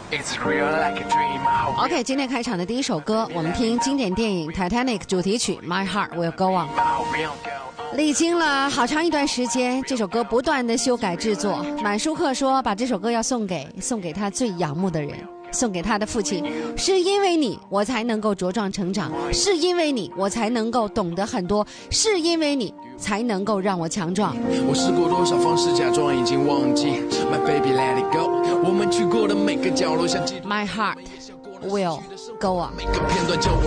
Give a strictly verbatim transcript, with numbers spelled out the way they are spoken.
OK， 今天开场的第一首歌，我们听经典电影《Titanic》主题曲《My Heart Will Go On》。历经了好长一段时间，这首歌不断的修改制作。满舒克说，把这首歌要送给送给他最仰慕的人，送给他的父亲。是因为你，我才能够茁壮成长；是因为你，我才能够懂得很多；是因为你，才能够让我强壮。 我试过多少方式假装已经忘记 My baby let it go， 我们去过的每个角落像 My heart will go on。 每个片段叫我